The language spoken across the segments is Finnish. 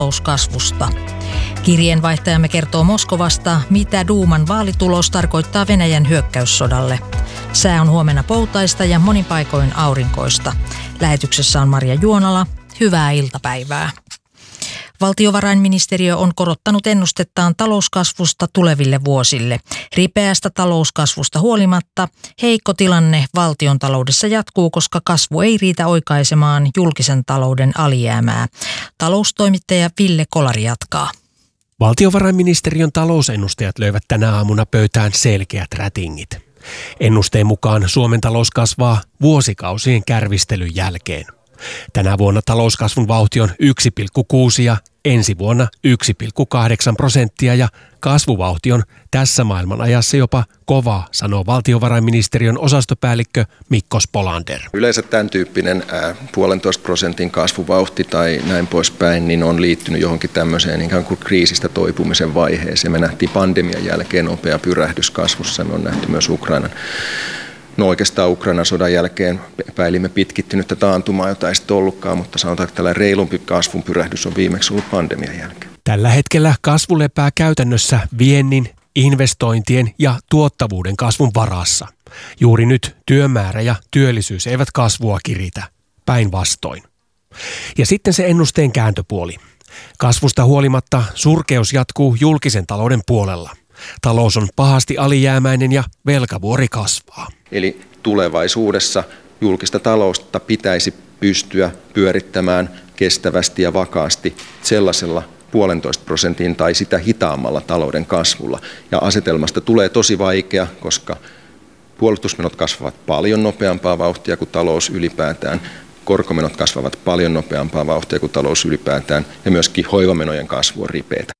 talouskasvusta. Kirjeenvaihtajamme kertoo Moskovasta, mitä Duuman vaalitulos tarkoittaa Venäjän hyökkäyssodalle. Sää on huomenna poutaista ja monin paikoin aurinkoista. Lähetyksessä on Marja Juonala. Hyvää iltapäivää. Valtiovarainministeriö on korottanut ennustettaan talouskasvusta tuleville vuosille. Ripeästä talouskasvusta huolimatta heikko tilanne valtiontaloudessa jatkuu, koska kasvu ei riitä oikaisemaan julkisen talouden alijäämää. Taloustoimittaja Ville Kolari jatkaa. Valtiovarainministeriön talousennustajat löivät tänä aamuna pöytään selkeät rätingit. Ennusteen mukaan Suomen talous kasvaa vuosikausien kärvistelyn jälkeen. Tänä vuonna talouskasvun vauhti on 1,6 ja ensi vuonna 1,8% ja kasvuvauhti on tässä maailmanajassa jopa kova, sanoo valtiovarainministeriön osastopäällikkö Mikko Spolander. Yleensä tämän tyyppinen 1,5% kasvuvauhti tai näin poispäin niin on liittynyt johonkin tämmöiseen ikään kuin kriisistä toipumisen vaiheeseen. Me nähtiin pandemian jälkeen nopea pyrähdys kasvussa, me on nähty myös Ukrainan sodan jälkeen epäilimme pitkittynyttä taantumaa, jota ei sitten ollutkaan, mutta sanotaan, että tällainen reilumpi kasvun pyrähdys on viimeksi ollut pandemian jälkeen. Tällä hetkellä kasvu lepää käytännössä viennin, investointien ja tuottavuuden kasvun varassa. Juuri nyt työmäärä ja työllisyys eivät kasvua kiritä, päinvastoin. Ja sitten se ennusteen kääntöpuoli. Kasvusta huolimatta surkeus jatkuu julkisen talouden puolella. Talous on pahasti alijäämäinen ja velkavuori kasvaa. Eli tulevaisuudessa julkista taloutta pitäisi pystyä pyörittämään kestävästi ja vakaasti sellaisella 1,5% tai sitä hitaammalla talouden kasvulla. Ja asetelmasta tulee tosi vaikea, koska puolustusmenot kasvavat paljon nopeampaa vauhtia kuin talous ylipäätään. Korkomenot kasvavat paljon nopeampaa vauhtia kuin talous ylipäätään ja myöskin hoivamenojen kasvu on ripeätä.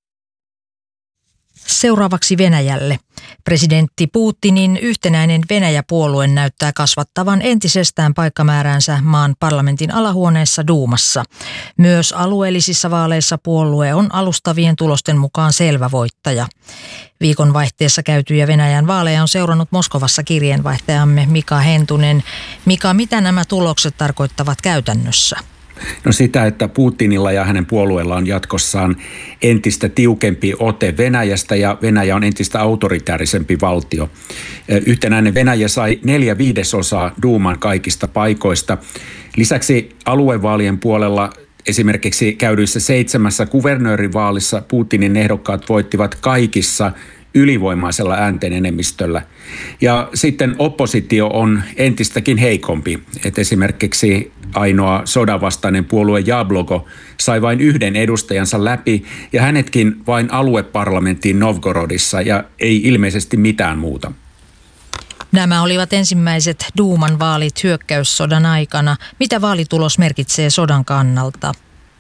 Seuraavaksi Venäjälle. Presidentti Putinin yhtenäinen Venäjä-puolue näyttää kasvattavan entisestään paikkamääräänsä maan parlamentin alahuoneessa Duumassa. Myös alueellisissa vaaleissa puolue on alustavien tulosten mukaan selvä voittaja. Viikonvaihteessa käytyjä Venäjän vaaleja on seurannut Moskovassa kirjeenvaihtajamme Mika Hentunen. Mika, mitä nämä tulokset tarkoittavat käytännössä? No sitä, että Putinilla ja hänen puolueellaan on jatkossaan entistä tiukempi ote Venäjästä ja Venäjä on entistä autoritäärisempi valtio. Yhtenäinen Venäjä sai 4/5 Duuman kaikista paikoista. Lisäksi aluevaalien puolella esimerkiksi käydyissä 7 kuvernöörivaalissa Putinin ehdokkaat voittivat kaikissa ylivoimaisella äänten enemmistöllä. Ja sitten oppositio on entistäkin heikompi. Et esimerkiksi ainoa sodanvastainen puolue Jablogo sai vain 1 edustajansa läpi ja hänetkin vain alueparlamenttiin Novgorodissa ja ei ilmeisesti mitään muuta. Nämä olivat ensimmäiset Duuman vaalit hyökkäyssodan aikana. Mitä vaalitulos merkitsee sodan kannalta?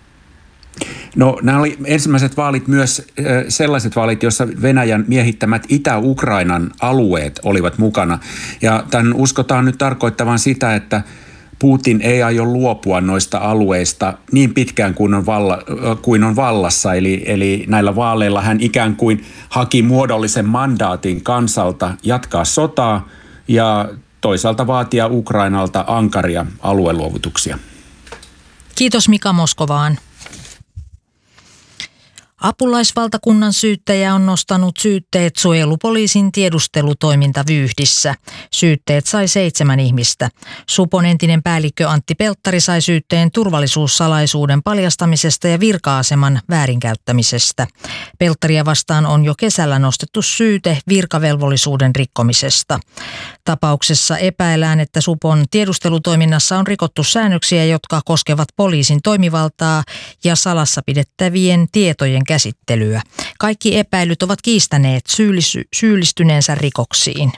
No nämä oli ensimmäiset vaalit myös sellaiset vaalit, joissa Venäjän miehittämät Itä-Ukrainan alueet olivat mukana. Ja tämän uskotaan nyt tarkoittavan sitä, että Putin ei aio luopua noista alueista niin pitkään kuin on vallassa. Eli näillä vaaleilla hän ikään kuin haki muodollisen mandaatin kansalta jatkaa sotaa ja toisaalta vaatia Ukrainalta ankaria alueluovutuksia. Kiitos Mika Moskovaan. Apulaisvaltakunnan syyttäjä on nostanut syytteet suojelupoliisin tiedustelutoimintavyyhdissä. Syytteet sai 7 ihmistä. Supon entinen päällikkö Antti Pelttari sai syytteen turvallisuussalaisuuden paljastamisesta ja virka-aseman väärinkäyttämisestä. Pelttaria vastaan on jo kesällä nostettu syyte virkavelvollisuuden rikkomisesta. Tapauksessa epäillään, että Supon tiedustelutoiminnassa on rikottu säännöksiä, jotka koskevat poliisin toimivaltaa ja salassa pidettävien tietojen käsittelyä. Kaikki epäilyt ovat kiistäneet syyllistyneensä rikoksiin.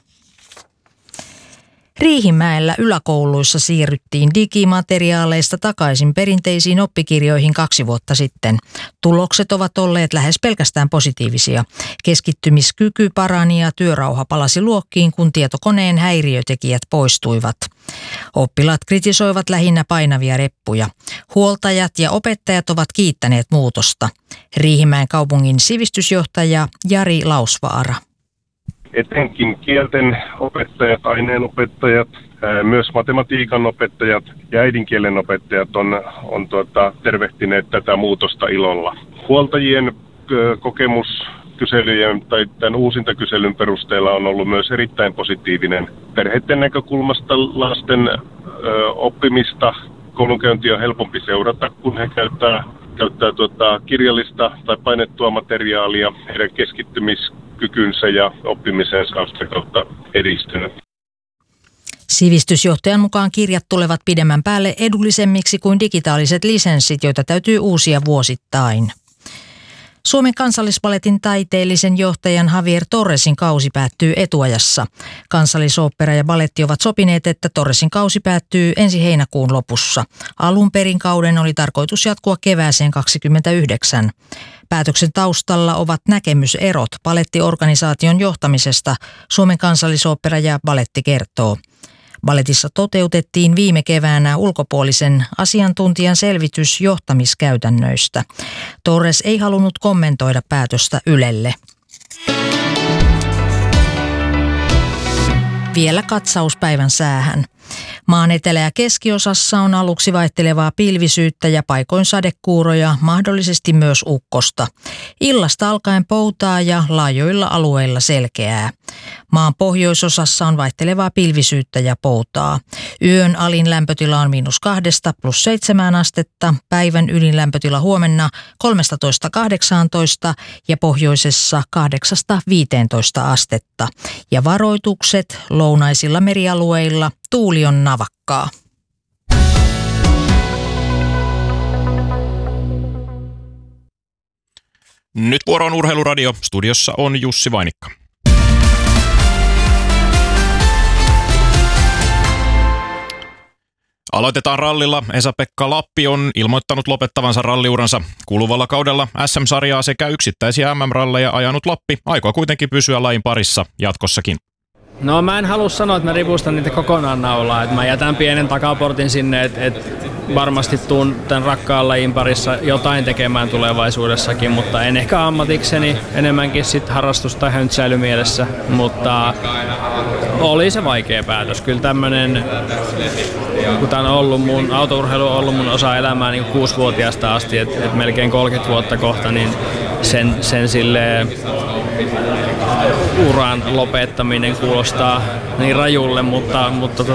Riihimäellä yläkouluissa siirryttiin digimateriaaleista takaisin perinteisiin oppikirjoihin 2 vuotta sitten. Tulokset ovat olleet lähes pelkästään positiivisia. Keskittymiskyky parani ja työrauha palasi luokkiin, kun tietokoneen häiriötekijät poistuivat. Oppilaat kritisoivat lähinnä painavia reppuja. Huoltajat ja opettajat ovat kiittäneet muutosta. Riihimäen kaupungin sivistysjohtaja Jari Lausvaara. Etenkin kielten opettajat, aineenopettajat, Myös matematiikan opettajat ja äidinkielen opettajat on tervehtineet tätä muutosta ilolla. Huoltajien kokemus kyselyjen tai tämän uusintakyselyn perusteella on ollut myös erittäin positiivinen. Perheiden näkökulmasta lasten oppimista koulunkäynti on helpompi seurata, kun he käyttää kirjallista tai painettua materiaalia. Heidän keskittymiskykynsä ja oppimisensa on sitä kautta edistynyt. Sivistysjohtajan mukaan kirjat tulevat pidemmän päälle edullisemmiksi kuin digitaaliset lisenssit, joita täytyy uusia vuosittain. Suomen Kansallisballetin taiteellisen johtajan Javier Torresin kausi päättyy etuajassa. Kansallisooppera ja balletti ovat sopineet, että Torresin kausi päättyy ensi heinäkuun lopussa. Alun perin kauden oli tarkoitus jatkua kevääseen 2029. Päätöksen taustalla ovat näkemyserot ballettiorganisaation johtamisesta, Suomen Kansallisooppera ja balletti kertoo. Balletissa toteutettiin viime keväänä ulkopuolisen asiantuntijan selvitys johtamiskäytännöistä. Torres ei halunnut kommentoida päätöstä Ylelle. Vielä katsaus päivän säähän. Maan etelä- ja keskiosassa on aluksi vaihtelevaa pilvisyyttä ja paikoin sadekuuroja, mahdollisesti myös ukkosta. Illasta alkaen poutaa ja laajoilla alueilla selkeää. Maan pohjoisosassa on vaihtelevaa pilvisyyttä ja poutaa. Yön alin lämpötila on -2 + 7 astetta, päivän ylin lämpötila huomenna 13–18 ja pohjoisessa 8–15 astetta. Ja varoitukset lounaisilla merialueilla: tuuli on navakkaa. Nyt vuoro on Urheiluradio. Studiossa on Jussi Vainikka. Aloitetaan rallilla. Esa-Pekka Lappi on ilmoittanut lopettavansa ralliuransa. Kuluvalla kaudella SM-sarjaa sekä yksittäisiä MM-ralleja ajanut Lappi aikoo kuitenkin pysyä lajin parissa jatkossakin. No mä en halua sanoa, että mä ripustan niitä kokonaan naulaan. Että mä jätän pienen takaportin sinne, että varmasti tuun tämän rakkaan lajin parissa jotain tekemään tulevaisuudessakin, mutta en ehkä ammatikseni, enemmänkin sit harrastus- tai höntsäilymielessä. Mutta oli se vaikea päätös. Kyllä tämmönen, kun tää on ollut autourheilu on ollut mun osa elämää niin 6-vuotiaasta asti, että melkein 30 vuotta kohta, niin sen silleen uran lopettaminen kuulostaa niin rajulle, mutta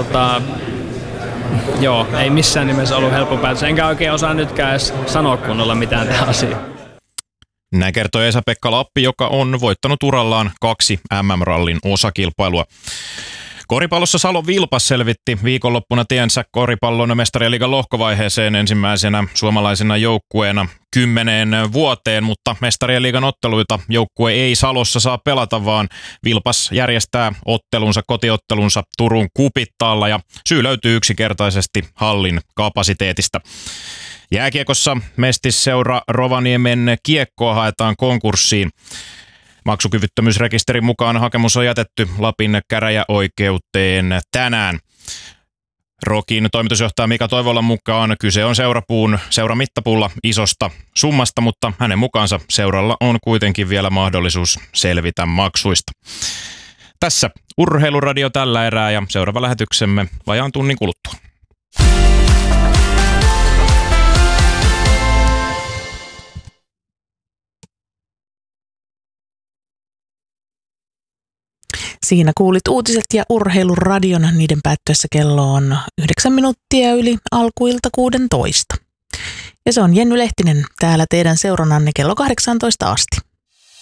joo, ei missään nimessä ollut helppo päätös. Enkä oikein osaa nytkään edes sanoa kunnolla mitään tähän asiaan. Näin kertoi Esa-Pekka Lappi, joka on voittanut urallaan 2 MM-rallin osakilpailua. Koripallossa Salon Vilpas selvitti viikonloppuna tiensä koripallon mestarien liigan lohkovaiheeseen ensimmäisenä suomalaisena joukkueena 10 vuoteen, mutta mestarien liigan otteluita joukkue ei Salossa saa pelata, vaan Vilpas järjestää kotiottelunsa Turun Kupittaalla ja syy löytyy yksinkertaisesti hallin kapasiteetista. Jääkiekossa mestisseura Rovaniemen Kiekkoa haetaan konkurssiin. Maksukyvyttömyysrekisterin mukaan hakemus on jätetty Lapin käräjäoikeuteen tänään. Rokin toimitusjohtaja Mika Toivolan mukaan kyse on seuramittapuulla isosta summasta, mutta hänen mukaansa seuralla on kuitenkin vielä mahdollisuus selvitä maksuista. Tässä Urheiluradio tällä erää ja seuraava lähetyksemme vajaan tunnin kuluttua. Siinä kuulit uutiset ja Urheiluradion. Niiden päättyessä kello on 9 minuuttia yli alkuilta 16. Ja se on Jenny Lehtinen täällä teidän seurannanne kello 18 asti.